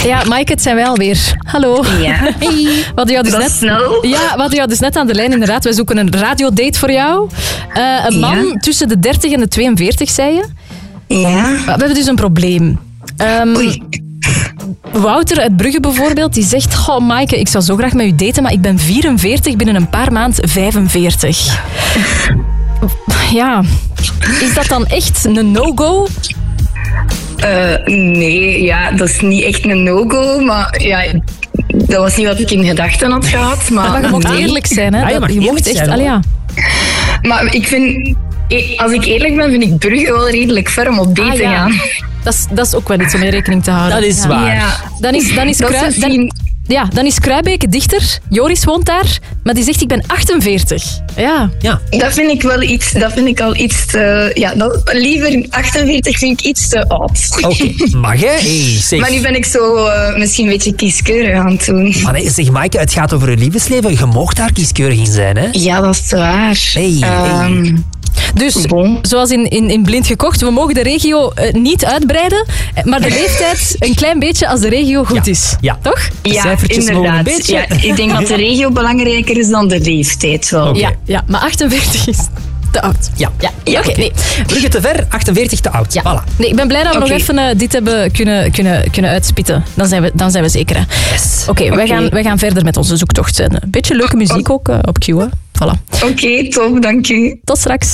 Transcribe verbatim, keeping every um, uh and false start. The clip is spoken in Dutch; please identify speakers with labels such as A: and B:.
A: Ja, Maaike, het zijn wij alweer. Hallo.
B: Ja.
A: Hey. We hadden jou dus
B: Dat
A: net,
B: is snel.
A: Ja, we hadden jou dus net aan de lijn, inderdaad. Wij zoeken een radiodate voor jou. Uh, een man
B: Ja.
A: tussen de dertig en de tweeënveertig, zei je.
B: Ja.
A: We hebben dus een probleem. Um,
B: Oei.
A: Wouter uit Brugge bijvoorbeeld, die zegt... Goh, Maaike, ik zou zo graag met u daten, maar ik ben vierenveertig, binnen een paar maanden vijfenveertig. Ja. Is dat dan echt een no-go?
B: Uh, nee, ja, dat is niet echt een no-go, maar ja, dat was niet wat ik in gedachten had gehad. Maar,
A: Maar je moet
B: nee.
A: eerlijk zijn, hè?
C: Ja, je mag
A: je
C: eerlijk
A: mocht echt...
C: zijn,
A: Allee,
C: hoor.
A: ja.
B: Maar ik vind, als ik eerlijk ben, vind ik Brugge wel redelijk ver om op date
A: Ah,
B: te
A: ja.
B: gaan.
A: Dat is, dat is ook wel iets om mee rekening te houden.
C: Dat is
A: Ja.
C: waar.
B: Ja.
A: Dan is, dan is,
B: Dat is
A: Krui- dan,
B: misschien-
A: ja, dan is Kruibeke dichter. Joris woont daar, maar die zegt ik ben achtenveertig. Ja.
C: Ja.
B: Dat vind ik wel iets, dat vind ik al iets te, ja, dat, liever achtenveertig vind ik iets te oud.
C: Oké, mag hè? Hey, zeg.
B: Maar nu ben ik zo uh, misschien een beetje kieskeurig aan het doen.
C: Maar nee, zeg Maaike, het gaat over je liefdesleven. Je mag daar kieskeurig in zijn, hè?
B: Ja, dat is waar.
C: Hey, hey.
B: Ehm,
A: Dus,
B: Bon.
A: zoals in, in, in Blind gekocht, we mogen de regio eh, niet uitbreiden, eh, maar de leeftijd een klein beetje als de regio goed
C: Ja.
A: is.
C: Ja.
A: Toch?
C: De
B: ja,
C: cijfertjes mogen
B: inderdaad.
C: een beetje.
B: Ja, ik denk dat de regio belangrijker is dan de leeftijd wel.
C: Oké.
A: Ja, ja, maar achtenveertig is te oud.
C: Ja.
A: Ja, ja oké. Nee.
C: Brugge te ver, achtenveertig te oud.
A: Ja.
C: Voilà.
A: Nee, ik ben blij dat we
B: Oké.
A: nog even uh, dit hebben kunnen, kunnen, kunnen uitspitten. Dan zijn we, dan zijn we zeker. Hè.
C: Yes.
A: Oké, wij,
B: Oké.
A: gaan, wij gaan verder met onze zoektocht. En een beetje leuke muziek ook uh, op Q. Hè. Voilà.
B: Oké, top, dank u.
A: Tot straks.